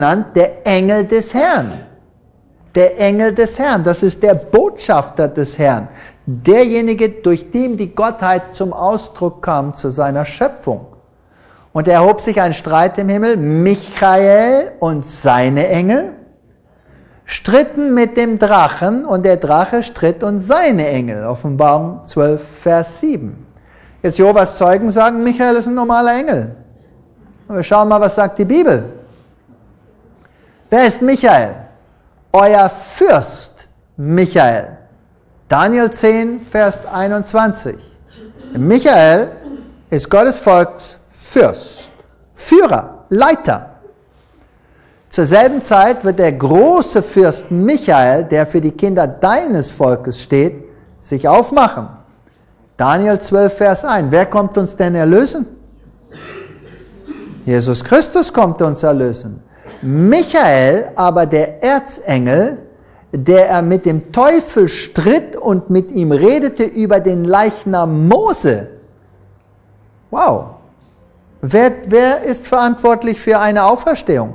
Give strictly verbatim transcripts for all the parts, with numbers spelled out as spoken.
genannt der Engel des Herrn. Der Engel des Herrn, das ist der Botschafter des Herrn. Derjenige, durch den die Gottheit zum Ausdruck kam zu seiner Schöpfung. Und er erhob sich ein Streit im Himmel. Michael und seine Engel stritten mit dem Drachen und der Drache stritt und seine Engel. Offenbarung zwölf, Vers sieben. Jetzt Jehovas Zeugen sagen, Michael ist ein normaler Engel. Und wir schauen mal, was sagt die Bibel. Wer ist Michael? Euer Fürst Michael. Daniel zehn, Vers einundzwanzig. Michael ist Gottes Volks Fürst, Führer, Leiter. Zur selben Zeit wird der große Fürst Michael, der für die Kinder deines Volkes steht, sich aufmachen. Daniel zwölf, Vers eins. Wer kommt uns denn erlösen? Jesus Christus kommt uns erlösen. Michael, aber der Erzengel, der er mit dem Teufel stritt und mit ihm redete über den Leichnam Mose. Wow. Wer, wer ist verantwortlich für eine Auferstehung?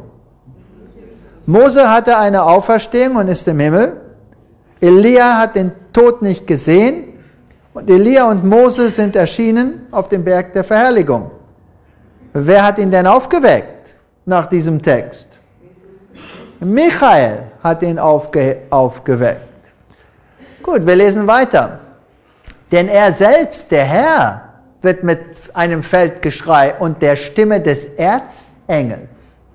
Mose hatte eine Auferstehung und ist im Himmel. Elia hat den Tod nicht gesehen. Und Elia und Mose sind erschienen auf dem Berg der Verherrlichung. Wer hat ihn denn aufgeweckt nach diesem Text? Michael hat ihn aufge, aufgeweckt. Gut, wir lesen weiter. Denn er selbst, der Herr, wird mit einem Feldgeschrei und der Stimme des Erzengels.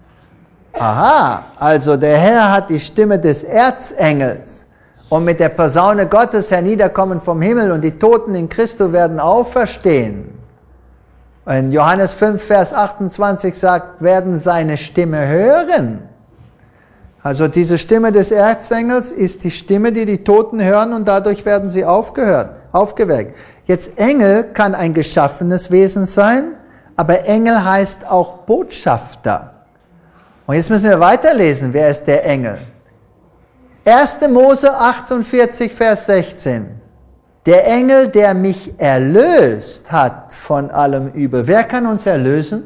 Aha, also der Herr hat die Stimme des Erzengels und mit der Posaune Gottes herniederkommen vom Himmel und die Toten in Christo werden auferstehen. In Johannes fünf, Vers achtundzwanzig sagt, werden seine Stimme hören. Also diese Stimme des Erzengels ist die Stimme, die die Toten hören und dadurch werden sie aufgehört, aufgeweckt. Jetzt Engel kann ein geschaffenes Wesen sein, aber Engel heißt auch Botschafter. Und jetzt müssen wir weiterlesen, wer ist der Engel? erster Mose achtundvierzig, Vers sechzehn. Der Engel, der mich erlöst hat von allem Übel. Wer kann uns erlösen?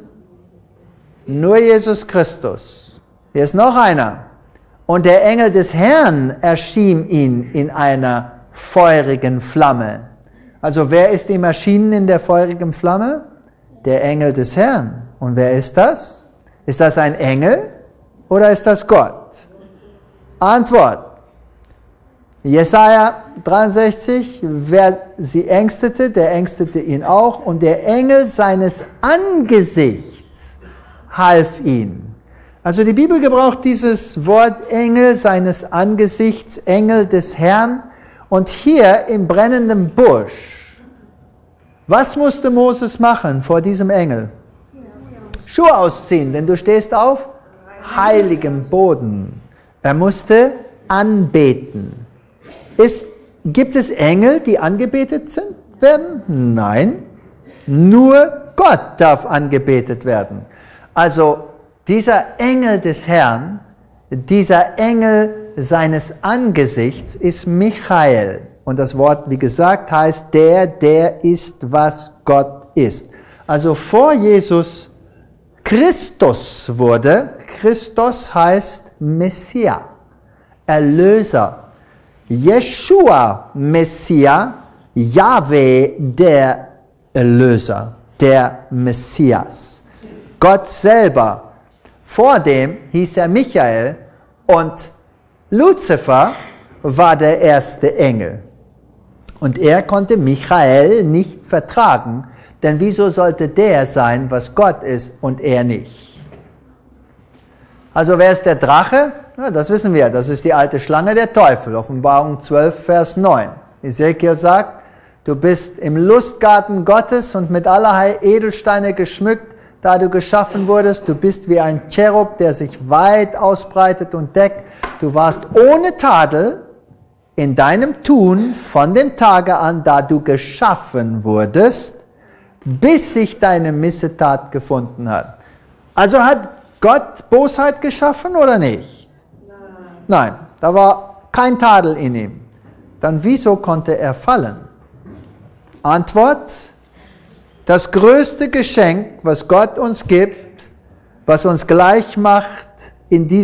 Nur Jesus Christus. Hier ist noch einer. Und der Engel des Herrn erschien ihm in einer feurigen Flamme. Also wer ist ihm erschienen in der feurigen Flamme? Der Engel des Herrn. Und wer ist das? Ist das ein Engel oder ist das Gott? Antwort. Jesaja dreiundsechzig, wer sie ängstete, der ängstete ihn auch. Und der Engel seines Angesichts half ihm. Also die Bibel gebraucht dieses Wort Engel seines Angesichts, Engel des Herrn. Und hier im brennenden Busch, was musste Moses machen vor diesem Engel? Schuhe ausziehen, denn du stehst auf heiligem Boden. Er musste anbeten. Ist, gibt es Engel, die angebetet sind, werden? Nein. Nur Gott darf angebetet werden. Also dieser Engel des Herrn, dieser Engel seines Angesichts ist Michael. Und das Wort, wie gesagt, heißt der, der ist, was Gott ist. Also vor Jesus Christus wurde, Christus heißt Messias, Erlöser. Jeshua, Messias, Jahwe, der Erlöser, der Messias. Gott selber. Vor dem hieß er Michael und Luzifer war der erste Engel. Und er konnte Michael nicht vertragen, denn wieso sollte der sein, was Gott ist und er nicht? Also wer ist der Drache? Ja, das wissen wir, das ist die alte Schlange, der Teufel. Offenbarung zwölf, Vers neun. Ezekiel sagt, du bist im Lustgarten Gottes und mit allerlei Edelsteine geschmückt, da du geschaffen wurdest. Du bist wie ein Cherub, der sich weit ausbreitet und deckt. Du warst ohne Tadel in deinem Tun von dem Tage an, da du geschaffen wurdest, bis sich deine Missetat gefunden hat. Also hat Gott Bosheit geschaffen oder nicht? Nein. Nein, da war kein Tadel in ihm. Dann wieso konnte er fallen? Antwort: Das größte Geschenk, was Gott uns gibt, was uns gleich macht in diesem